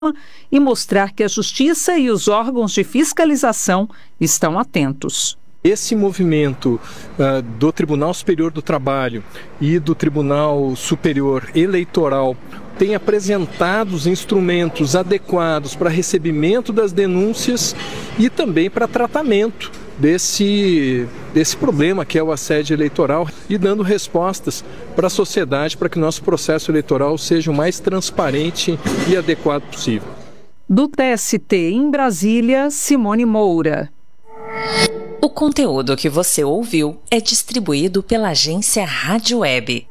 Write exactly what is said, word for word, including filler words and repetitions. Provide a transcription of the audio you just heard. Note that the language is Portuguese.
e mostrar que a Justiça e os órgãos de fiscalização estão atentos. Esse movimento uh, do Tribunal Superior do Trabalho e do Tribunal Superior Eleitoral tem apresentado os instrumentos adequados para recebimento das denúncias e também para tratamento desse, desse problema que é o assédio eleitoral e dando respostas para a sociedade para que o nosso processo eleitoral seja o mais transparente e adequado possível. Do T S T em Brasília, Simone Moura. O conteúdo que você ouviu é distribuído pela agência Rádio Web.